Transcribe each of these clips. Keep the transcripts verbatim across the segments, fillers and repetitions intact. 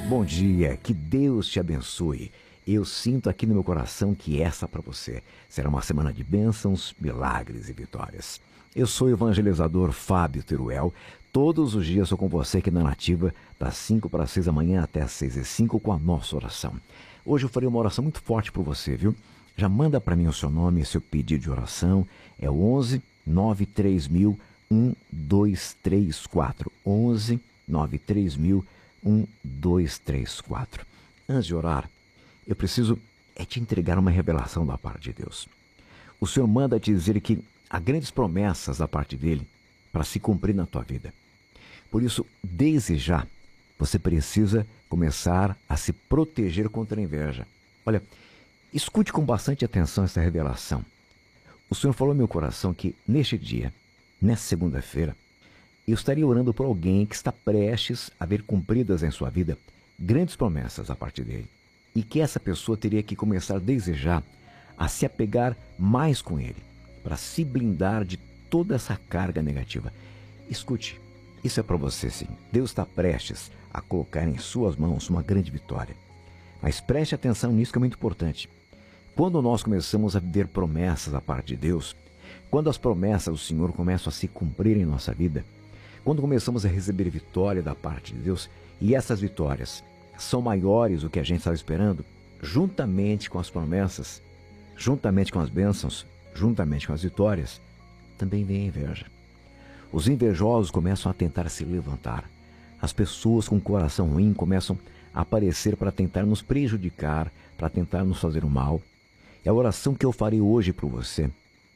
Bom dia, que Deus te abençoe. Eu sinto aqui no meu coração que essa para você será uma semana de bênçãos, milagres e vitórias. Eu sou o evangelizador Fábio Teruel. Todos os dias sou com você aqui na Nativa, das cinco para as seis da manhã até as seis e cinco com a nossa oração. Hoje eu farei uma oração muito forte por você, viu? Já manda para mim o seu nome e seu pedido de oração. É o onze nove três mil um dois três quatro. onze nove três mil um dois três quatro. Antes de orar, eu preciso é te entregar uma revelação da parte de Deus. O Senhor manda te dizer que há grandes promessas da parte dele para se cumprir na tua vida. Por isso, desde já, você precisa começar a se proteger contra a inveja. Olha, escute com bastante atenção essa revelação. O Senhor falou no meu coração que neste dia, nessa segunda-feira, eu estaria orando por alguém que está prestes a ver cumpridas em sua vida grandes promessas a partir dele. E que essa pessoa teria que começar desde já a se apegar mais com ele, para se blindar de toda essa carga negativa. Escute, isso é para você sim. Deus está prestes a colocar em suas mãos uma grande vitória. Mas preste atenção nisso que é muito importante. Quando nós começamos a viver promessas da parte de Deus, quando as promessas do Senhor começam a se cumprir em nossa vida, quando começamos a receber vitória da parte de Deus, e essas vitórias são maiores do que a gente estava esperando, juntamente com as promessas, juntamente com as bênçãos, juntamente com as vitórias, também vem a inveja. Os invejosos começam a tentar se levantar. As pessoas com coração ruim começam a aparecer para tentar nos prejudicar, para tentar nos fazer o mal. E a oração que eu farei hoje por você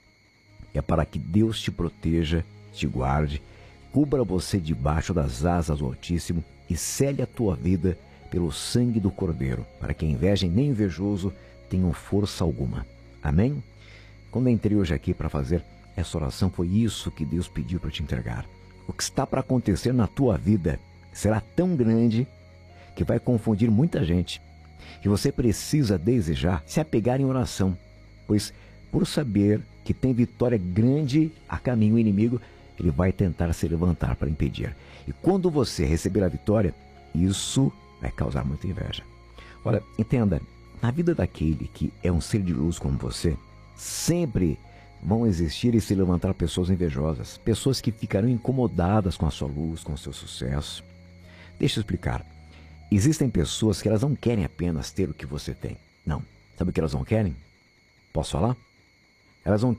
é para que Deus te proteja, te guarde, cubra você debaixo das asas do Altíssimo e cele a tua vida pelo sangue do Cordeiro, para que a inveja e nem invejoso tenham força alguma. Amém? Quando eu entrei hoje aqui para fazer essa oração, foi isso que Deus pediu para te entregar. O que está para acontecer na tua vida será tão grande que vai confundir muita gente. E você precisa, desde já, se apegar em oração, pois por saber que tem vitória grande a caminho, o inimigo ele vai tentar se levantar para impedir. E quando você receber a vitória, isso vai causar muita inveja. Olha, entenda, na vida daquele que é um ser de luz como você, sempre vão existir e se levantar pessoas invejosas, pessoas que ficarão incomodadas com a sua luz, com o seu sucesso. Deixa eu explicar. Existem pessoas que elas não querem apenas ter o que você tem. Não. Sabe o que elas não querem? Posso falar? Elas não